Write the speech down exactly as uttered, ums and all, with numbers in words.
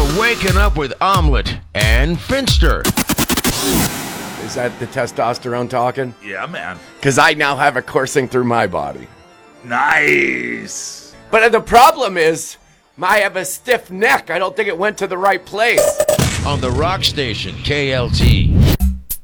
You're waking up with Omelette and Finster. Is that the testosterone talking? Yeah, man. Because I now have it coursing through my body. Nice. But the problem is, I have a stiff neck. I don't think it went to the right place. On the rock station, K L T.